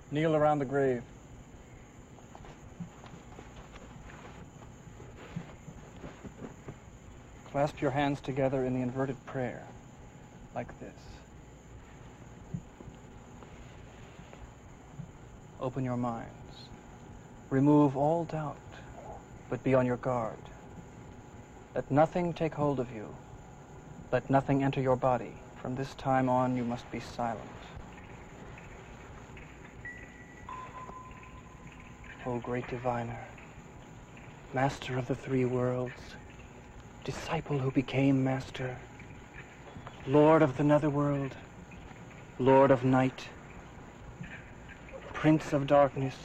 Kneel around the grave. Clasp your hands together in the inverted prayer, like this. Open your minds. Remove all doubt, but be on your guard. Let nothing take hold of you. Let nothing enter your body. From this time on, you must be silent. O great diviner, master of the three worlds, disciple who became master, lord of the netherworld, lord of night, prince of darkness,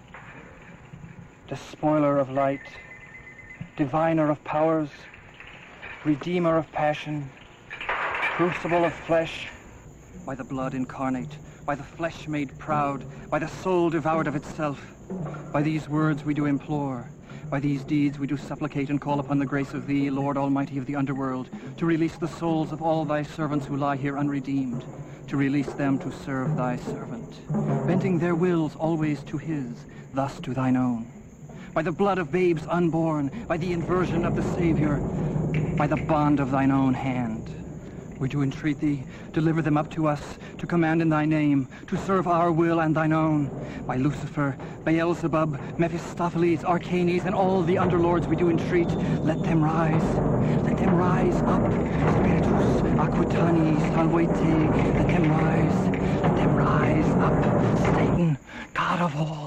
despoiler of light, diviner of powers, redeemer of passion, crucible of flesh, by the blood incarnate, by the flesh made proud, by the soul devoured of itself. By these words we do implore, by these deeds we do supplicate and call upon the grace of thee, Lord Almighty of the underworld, to release the souls of all thy servants who lie here unredeemed, to release them to serve thy servant, bending their wills always to his, thus to thine own. By the blood of babes unborn, by the inversion of the Savior, by the bond of thine own hand, we do entreat thee, deliver them up to us, to command in thy name, to serve our will and thine own. By Lucifer, Beelzebub, Mephistopheles, Arcanes, and all the underlords we do entreat, let them rise up. Spiritus Aquitani Salvete, let them rise up. Satan, God of all,